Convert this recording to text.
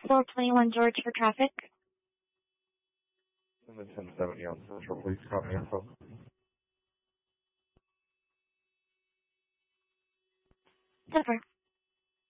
421 George for traffic. And then 1070 on Central, please. Copy info. Denver.